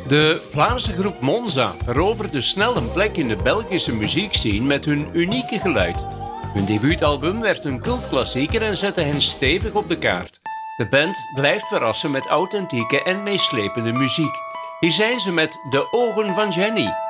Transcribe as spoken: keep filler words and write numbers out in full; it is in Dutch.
De Vlaamse groep Monza veroverde snel een plek in de Belgische muziekscene met hun unieke geluid. Hun debuutalbum werd een cultklassieker en zette hen stevig op de kaart. De band blijft verrassen met authentieke en meeslepende muziek. Hier zijn ze met De Ogen van Jenny.